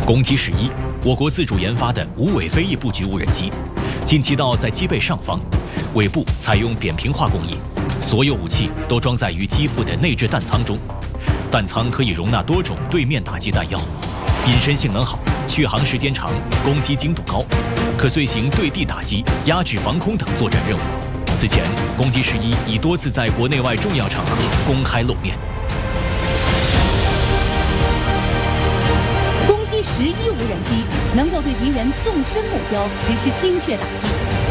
攻击11，我国自主研发的无尾飞翼布局无人机，近期到在机背上方，尾部采用扁平化工艺，所有武器都装载于机腹的内置弹仓中，弹仓可以容纳多种对面打击弹药，隐身性能好，续航时间长，攻击精度高，可遂行对地打击、压制防空等作战任务。此前，攻击11已多次在国内外重要场合公开露面。 攻击11无人机能够对敌人纵深目标实施精确打击，